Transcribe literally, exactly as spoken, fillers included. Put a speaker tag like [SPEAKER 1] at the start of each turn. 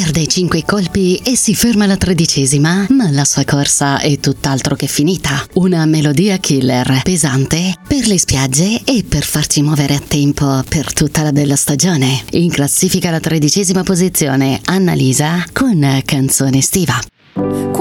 [SPEAKER 1] perde cinque colpi e si ferma alla tredicesima, ma la sua corsa è tutt'altro che finita. Una melodia killer, pesante, per le spiagge e per farci muovere a tempo per tutta la bella stagione. In classifica alla tredicesima posizione, Annalisa con Canzone estiva.